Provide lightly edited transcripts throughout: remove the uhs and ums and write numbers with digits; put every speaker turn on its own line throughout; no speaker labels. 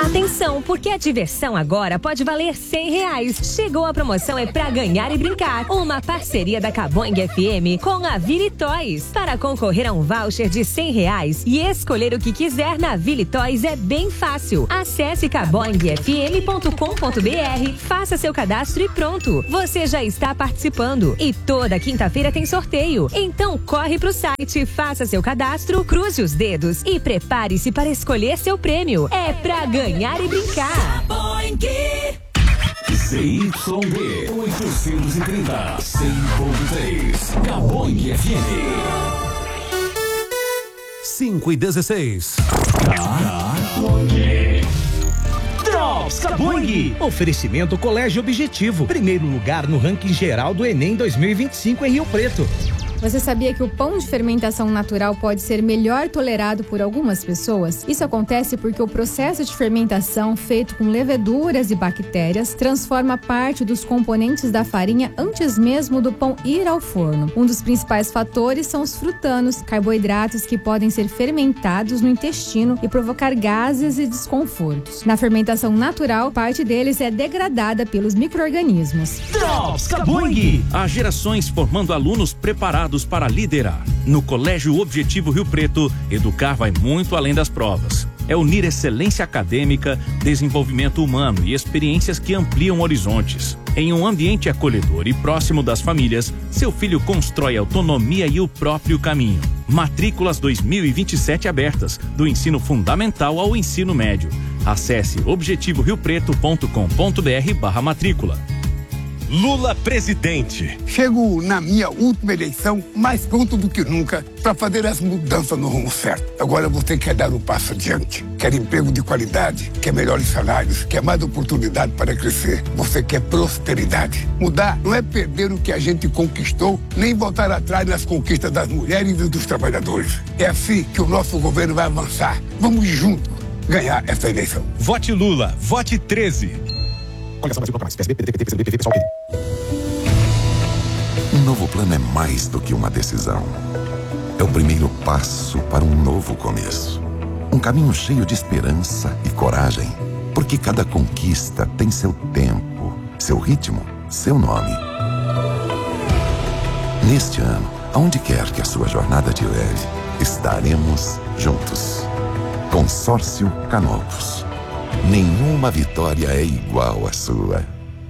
Atenção, porque a diversão agora pode valer R$100. Chegou a promoção É Pra Ganhar e Brincar. Uma parceria da Caboing FM com a Vili Toys. Para concorrer a um voucher de R$100 e escolher o que quiser na Vili Toys é bem fácil. Acesse caboingfm.com.br, faça seu cadastro e pronto. Você já está participando. E toda quinta-feira tem sorteio. Então corre pro site, faça seu cadastro, cruze os dedos e prepare-se para escolher seu prêmio. É pra ganhar e brincar.
ZYD 830, 100.3, Caboing FM.
5:16.
Drops Caboing. Oferecimento Colégio Objetivo. Primeiro lugar no ranking geral do Enem 2025 em Rio Preto.
Você sabia que o pão de fermentação natural pode ser melhor tolerado por algumas pessoas? Isso acontece porque o processo de fermentação, feito com leveduras e bactérias, transforma parte dos componentes da farinha antes mesmo do pão ir ao forno. Um dos principais fatores são os frutanos, carboidratos que podem ser fermentados no intestino e provocar gases e desconfortos. Na fermentação natural, parte deles é degradada pelos micro-organismos.
Drops Caboing.
Há gerações formando alunos preparados para liderar. No Colégio Objetivo Rio Preto, educar vai muito além das provas. É unir excelência acadêmica, desenvolvimento humano e experiências que ampliam horizontes. Em um ambiente acolhedor e próximo das famílias, seu filho constrói autonomia e o próprio caminho. Matrículas 2027 abertas, do ensino fundamental ao ensino médio. Acesse objetivoriopreto.com.br/matrícula.
Lula presidente.
Chego na minha última eleição mais pronto do que nunca para fazer as mudanças no rumo certo. Agora você quer dar um passo adiante. Quer emprego de qualidade, quer melhores salários, quer mais oportunidade para crescer. Você quer prosperidade. Mudar não é perder o que a gente conquistou, nem voltar atrás nas conquistas das mulheres e dos trabalhadores. É assim que o nosso governo vai avançar. Vamos juntos ganhar essa eleição.
Vote Lula, vote 13.
Coligação Brasil Proclamais. PSB, PDT, PCdoB, PSOL, PD.
Um novo plano é mais do que uma decisão. É o primeiro passo para um novo começo. Um caminho cheio de esperança e coragem. Porque cada conquista tem seu tempo, seu ritmo, seu nome. Neste ano, aonde quer que a sua jornada te leve, estaremos juntos. Consórcio Canovos. Nenhuma vitória é igual à sua.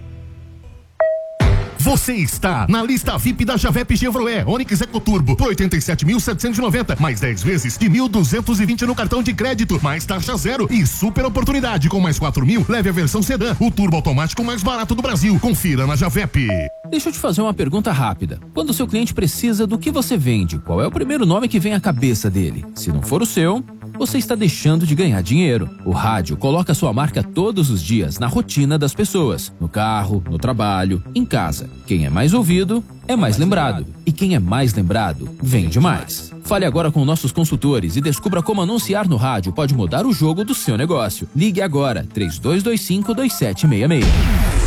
Você está na lista VIP da Javep Chevrolet Onix EcoTurbo por 87.790, mais 10 vezes de 1.220 no cartão de crédito, mais taxa zero e super oportunidade com mais 4.000, leve a versão sedã, o turbo automático mais barato do Brasil. Confira na Javep.
Deixa eu te fazer uma pergunta rápida. Quando o seu cliente precisa do que você vende, qual é o primeiro nome que vem à cabeça dele? Se não for o seu, você está deixando de ganhar dinheiro. O rádio coloca sua marca todos os dias na rotina das pessoas, no carro, no trabalho, em casa. Quem é mais ouvido é mais lembrado. E quem é mais lembrado, vende mais. Fale agora com nossos consultores e descubra como anunciar no rádio pode mudar o jogo do seu negócio. Ligue agora, 3225-2766.